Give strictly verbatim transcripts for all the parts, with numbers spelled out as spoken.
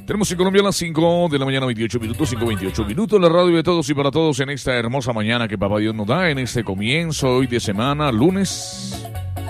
Tenemos en Colombia las cinco de la mañana, veintiocho minutos, cinco veintiocho minutos, la radio de todos y para todos en esta hermosa mañana que Papá Dios nos da, en este comienzo hoy de semana, lunes.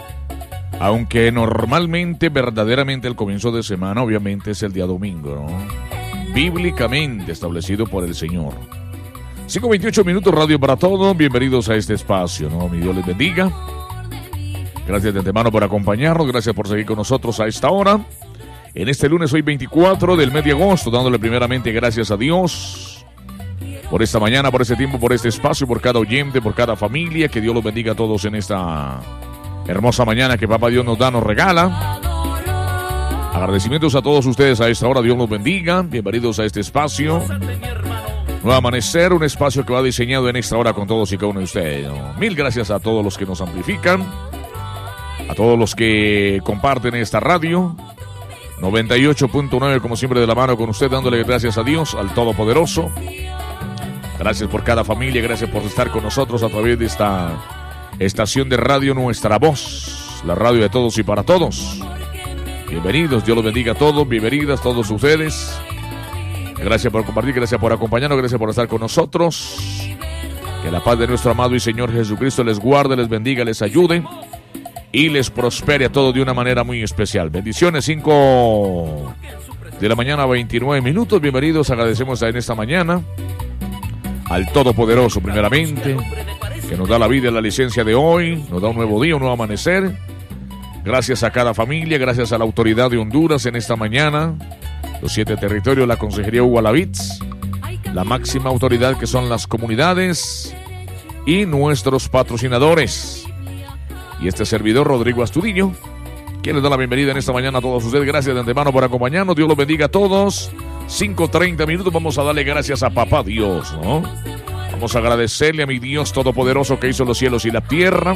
Aunque normalmente, verdaderamente el comienzo de semana obviamente es el día domingo, ¿no? Bíblicamente establecido por el Señor. cinco veintiocho minutos, radio para todos, bienvenidos a este espacio, ¿no? Mi Dios les bendiga. Gracias de antemano por acompañarnos, gracias por seguir con nosotros a esta hora. En este lunes, hoy veinticuatro del mes de agosto, dándole primeramente gracias a Dios por esta mañana, por este tiempo, por este espacio, por cada oyente, por cada familia. Que Dios los bendiga a todos en esta hermosa mañana que Papá Dios nos da, nos regala. Agradecimientos a todos ustedes a esta hora, Dios los bendiga. Bienvenidos a este espacio. Nuevo Amanecer, un espacio que va diseñado en esta hora con todos y cada uno de ustedes, ¿no? Mil gracias a todos los que nos amplifican, a todos los que comparten esta radio. noventa y ocho punto nueve, como siempre, de la mano con usted, dándole gracias a Dios, al Todopoderoso. Gracias por cada familia, gracias por estar con nosotros a través de esta estación de radio, Nuestra Voz, la radio de todos y para todos. Bienvenidos, Dios los bendiga a todos, bienvenidas todos ustedes. Gracias por compartir, gracias por acompañarnos, gracias por estar con nosotros. Que la paz de nuestro amado y Señor Jesucristo les guarde, les bendiga, les ayude y les prospere a todos de una manera muy especial. Bendiciones, cinco de la mañana, veintinueve minutos. Bienvenidos, agradecemos en esta mañana al Todopoderoso primeramente, que nos da la vida y la licencia de hoy, nos da un nuevo día, un nuevo amanecer. Gracias a cada familia, gracias a la autoridad de Honduras en esta mañana, los siete territorios, la Consejería Hugo Alavitz, la máxima autoridad que son las comunidades y nuestros patrocinadores. Y este servidor, Rodrigo Astudillo, quien les da la bienvenida en esta mañana a todos ustedes. Gracias de antemano por acompañarnos. Dios los bendiga a todos. cinco treinta minutos. Vamos a darle gracias a Papá Dios, ¿no? Vamos a agradecerle a mi Dios Todopoderoso que hizo los cielos y la tierra.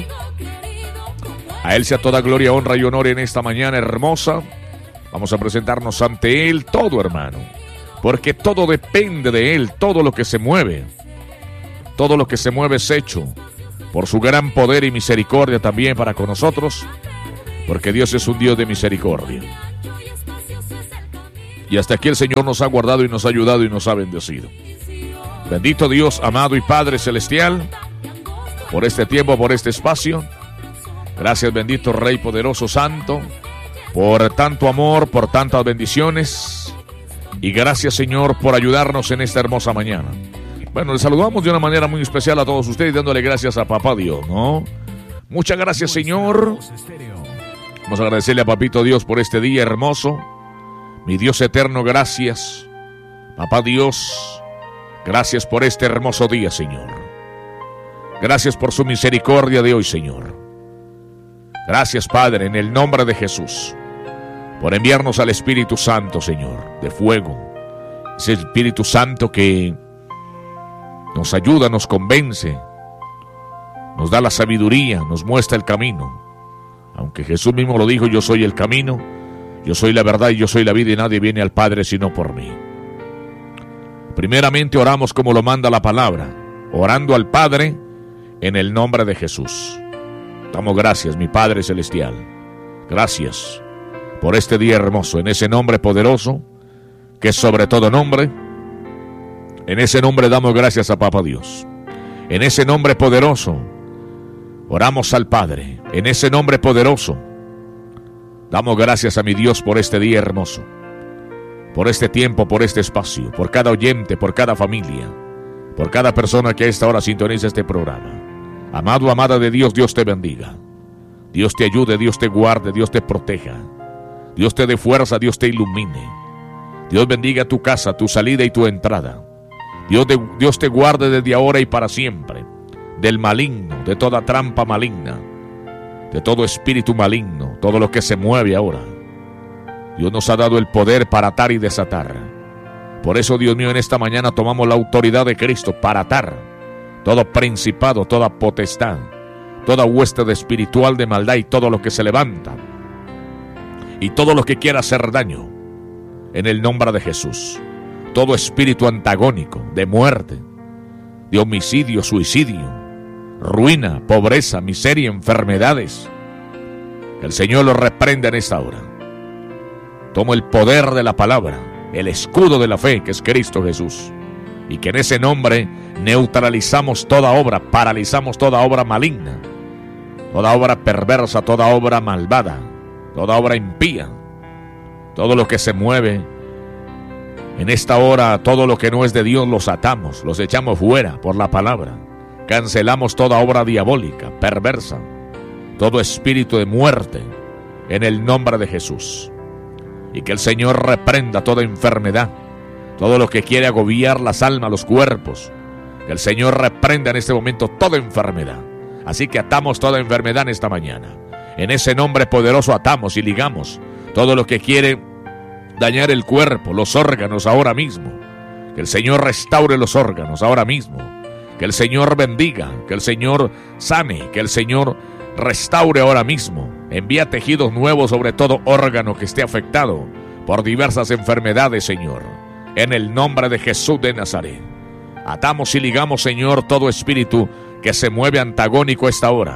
A Él sea toda gloria, honra y honor en esta mañana hermosa. Vamos a presentarnos ante Él todo, hermano. Porque todo depende de Él. Todo lo que se mueve. Todo lo que se mueve es hecho por su gran poder y misericordia también para con nosotros, porque Dios es un Dios de misericordia. Y hasta aquí el Señor nos ha guardado y nos ha ayudado y nos ha bendecido. Bendito Dios, amado y Padre Celestial, por este tiempo, por este espacio. Gracias, bendito Rey Poderoso Santo, por tanto amor, por tantas bendiciones. Y gracias, Señor, por ayudarnos en esta hermosa mañana. Bueno, les saludamos de una manera muy especial a todos ustedes, dándole gracias a Papá Dios, ¿no? Muchas gracias, Señor. Vamos a agradecerle a Papito Dios por este día hermoso. Mi Dios eterno, gracias. Papá Dios, gracias por este hermoso día, Señor. Gracias por su misericordia de hoy, Señor. Gracias, Padre, en el nombre de Jesús, por enviarnos al Espíritu Santo, Señor, de fuego. Ese Espíritu Santo que nos ayuda, nos convence, nos da la sabiduría, nos muestra el camino. Aunque Jesús mismo lo dijo, yo soy el camino, yo soy la verdad y yo soy la vida y nadie viene al Padre sino por mí. Primeramente oramos como lo manda la palabra, orando al Padre en el nombre de Jesús. Damos gracias, mi Padre Celestial. Gracias por este día hermoso, en ese nombre poderoso, que es sobre todo nombre. En ese nombre damos gracias a Papá Dios. En ese nombre poderoso oramos al Padre. En ese nombre poderoso damos gracias a mi Dios por este día hermoso, por este tiempo, por este espacio, por cada oyente, por cada familia, por cada persona que a esta hora sintoniza este programa. Amado, amada de Dios, Dios te bendiga. Dios te ayude, Dios te guarde, Dios te proteja. Dios te dé fuerza, Dios te ilumine. Dios bendiga tu casa, tu salida y tu entrada. Dios, de, Dios te guarde desde ahora y para siempre del maligno, de toda trampa maligna, de todo espíritu maligno, todo lo que se mueve ahora. Dios nos ha dado el poder para atar y desatar. Por eso, Dios mío, en esta mañana tomamos la autoridad de Cristo para atar todo principado, toda potestad, toda hueste espiritual de maldad y todo lo que se levanta y todo lo que quiera hacer daño en el nombre de Jesús. Todo espíritu antagónico de muerte, de homicidio, suicidio, ruina, pobreza, miseria, enfermedades, que el Señor lo reprenda en esta hora. Tomo el poder de la palabra el escudo de la fe, que es Cristo Jesús. Y que en ese nombre neutralizamos toda obra, paralizamos toda obra maligna, toda obra perversa, toda obra malvada, toda obra impía, todo lo que se mueve. En esta hora, todo lo que no es de Dios los atamos, los echamos fuera por la palabra. Cancelamos toda obra diabólica, perversa, todo espíritu de muerte, en el nombre de Jesús. Y que el Señor reprenda toda enfermedad, todo lo que quiere agobiar las almas, los cuerpos. Que el Señor reprenda en este momento toda enfermedad. Así que atamos toda enfermedad en esta mañana. En ese nombre poderoso atamos y ligamos todo lo que quiere dañar el cuerpo, los órganos ahora mismo. Que el Señor restaure los órganos ahora mismo. Que el Señor bendiga, que el Señor sane, que el Señor restaure ahora mismo. Envía tejidos nuevos sobre todo órgano que esté afectado por diversas enfermedades, Señor. En el nombre de Jesús de Nazaret. Atamos y ligamos, Señor, todo espíritu que se mueve antagónico a esta hora.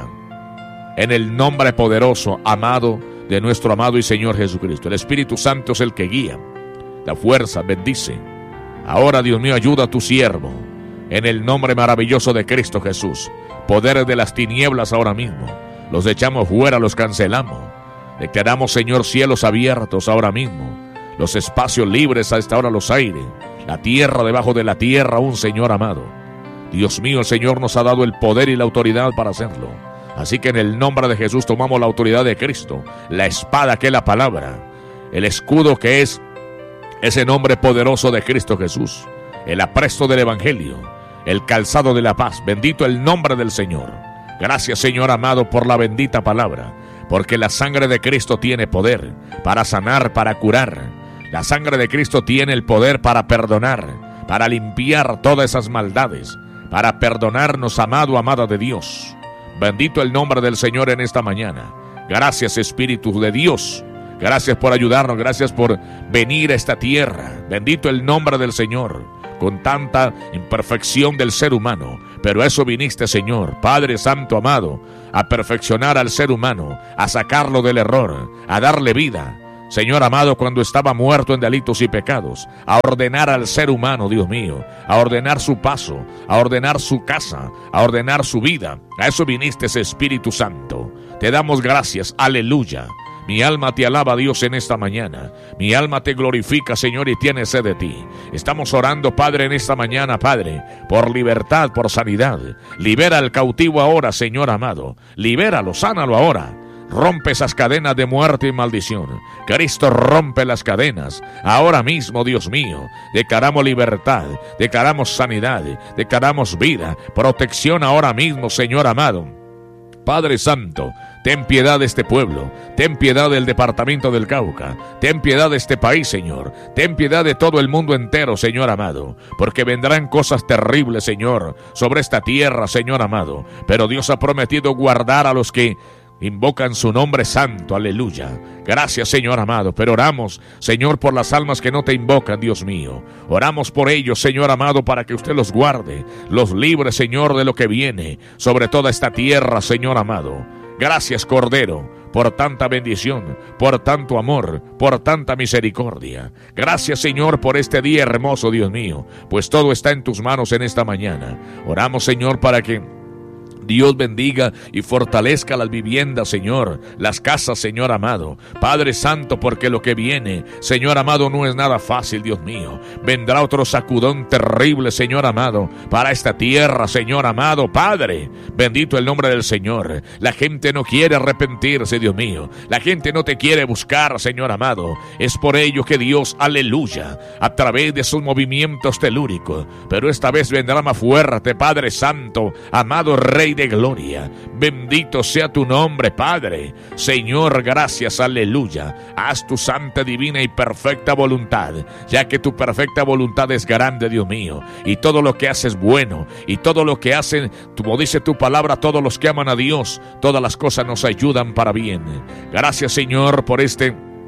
En el nombre poderoso, amado, de nuestro amado y Señor Jesucristo. El Espíritu Santo es el que guía, da fuerza, bendice. Ahora, Dios mío, ayuda a tu siervo. En el nombre maravilloso de Cristo Jesús. Poderes de las tinieblas ahora mismo. Los echamos fuera, los cancelamos. Declaramos, Señor, cielos abiertos ahora mismo. Los espacios libres a esta hora, los aires, la tierra debajo de la tierra, un Señor amado. Dios mío, el Señor nos ha dado el poder y la autoridad para hacerlo. Así que en el nombre de Jesús tomamos la autoridad de Cristo, la espada que es la palabra, el escudo que es ese nombre poderoso de Cristo Jesús, el apresto del Evangelio, el calzado de la paz. Bendito el nombre del Señor. Gracias, Señor amado, por la bendita palabra, porque la sangre de Cristo tiene poder para sanar, para curar. La sangre de Cristo tiene el poder para perdonar, para limpiar todas esas maldades, para perdonarnos, amado, amada de Dios. Bendito el nombre del Señor en esta mañana. Gracias, Espíritu de Dios. Gracias por ayudarnos, gracias por venir a esta tierra. Bendito el nombre del Señor. Con tanta imperfección del ser humano, pero eso viniste, Señor, Padre Santo amado, a perfeccionar al ser humano, a sacarlo del error, a darle vida. Señor amado, cuando estaba muerto en delitos y pecados, a ordenar al ser humano, Dios mío, a ordenar su paso, a ordenar su casa, a ordenar su vida. A eso viniste, ese Espíritu Santo. Te damos gracias, aleluya. Mi alma te alaba, Dios, en esta mañana. Mi alma te glorifica, Señor, y tiene sed de ti. Estamos orando, Padre, en esta mañana, Padre, por libertad, por sanidad. Libera al cautivo ahora, Señor amado. Libéralo, sánalo ahora. Rompe esas cadenas de muerte y maldición. Cristo rompe las cadenas. Ahora mismo, Dios mío, declaramos libertad, declaramos sanidad, declaramos vida, protección ahora mismo, Señor amado. Padre Santo, ten piedad de este pueblo, ten piedad del departamento del Cauca, ten piedad de este país, Señor, ten piedad de todo el mundo entero, Señor amado, porque vendrán cosas terribles, Señor, sobre esta tierra, Señor amado, pero Dios ha prometido guardar a los que invocan su nombre santo, aleluya. Gracias, Señor amado, pero oramos, Señor, por las almas que no te invocan, Dios mío. Oramos por ellos, Señor amado, para que usted los guarde, los libre, Señor, de lo que viene sobre toda esta tierra, Señor amado. Gracias, Cordero, por tanta bendición, por tanto amor, por tanta misericordia. Gracias, Señor, por este día hermoso, Dios mío, pues todo está en tus manos en esta mañana. Oramos, Señor, para que Dios bendiga y fortalezca las viviendas, Señor, las casas, Señor amado. Padre Santo, porque lo que viene, Señor amado, no es nada fácil, Dios mío. Vendrá otro sacudón terrible, Señor amado, para esta tierra, Señor amado. Padre, bendito el nombre del Señor. La gente no quiere arrepentirse, Dios mío. La gente no te quiere buscar, Señor amado. Es por ello que Dios, aleluya, a través de sus movimientos telúricos, pero esta vez vendrá más fuerte, Padre Santo, amado Rey de gloria, bendito sea tu nombre, Padre. Señor, gracias, aleluya. Haz tu santa, divina y perfecta voluntad, ya que tu perfecta voluntad es grande, Dios mío, y todo lo que haces es bueno, y todo lo que hacen, como dice tu palabra, todos los que aman a Dios, todas las cosas nos ayudan para bien. Gracias, Señor, por este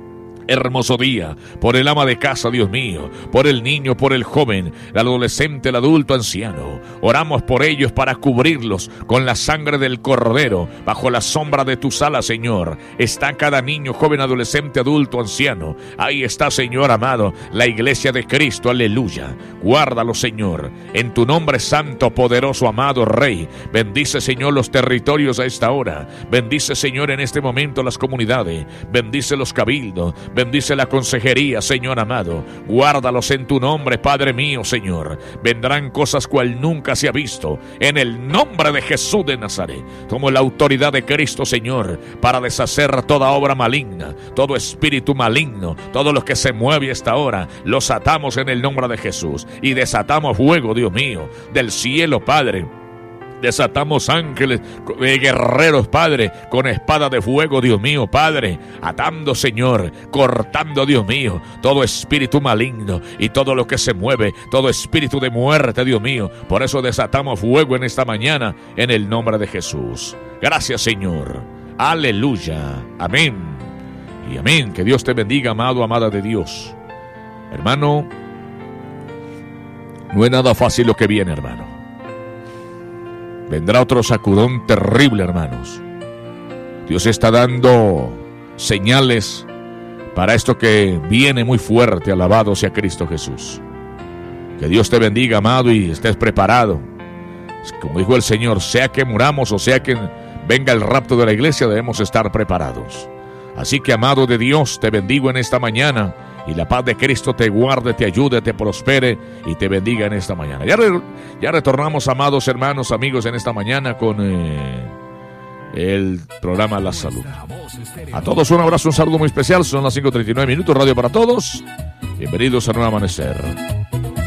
hermoso día, por el ama de casa, Dios mío, por el niño, por el joven, el adolescente, el adulto, anciano. Oramos por ellos para cubrirlos con la sangre del Cordero, bajo la sombra de tus alas, Señor. Está cada niño, joven, adolescente, adulto, anciano. Ahí está, Señor amado, la iglesia de Cristo, aleluya. Guárdalo, Señor, en tu nombre santo, poderoso, amado Rey. Bendice, Señor, los territorios a esta hora. Bendice, Señor, en este momento las comunidades. Bendice los cabildos. Bendice la consejería, Señor amado. Guárdalos en tu nombre, Padre mío, Señor. Vendrán cosas cual nunca se ha visto. En el nombre de Jesús de Nazaret. Tomo la autoridad de Cristo, Señor, para deshacer toda obra maligna, todo espíritu maligno, todo lo que se mueve hasta ahora. Los atamos en el nombre de Jesús. Y desatamos fuego, Dios mío, del cielo, Padre. Desatamos ángeles, eh, guerreros, Padre, con espada de fuego, Dios mío, Padre, atando, Señor, cortando, Dios mío, todo espíritu maligno y todo lo que se mueve, todo espíritu de muerte, Dios mío. Por eso desatamos fuego en esta mañana, en el nombre de Jesús. Gracias, Señor. Aleluya. Amén. Y amén. Que Dios te bendiga, amado, amada de Dios. Hermano, no es nada fácil lo que viene, hermano. Vendrá otro sacudón terrible, hermanos. Dios está dando señales para esto que viene muy fuerte. Alabado sea Cristo Jesús. Que Dios te bendiga, amado, y estés preparado. Como dijo el Señor, sea que muramos o sea que venga el rapto de la iglesia, debemos estar preparados. Así que, amado de Dios, te bendigo en esta mañana. Y la paz de Cristo te guarde, te ayude, te prospere y te bendiga en esta mañana. Ya, re, ya retornamos, amados hermanos, amigos, en esta mañana con eh, el programa La Salud. A todos un abrazo, un saludo muy especial. Son las cinco treinta y nueve minutos, radio para todos. Bienvenidos a Nuevo Amanecer.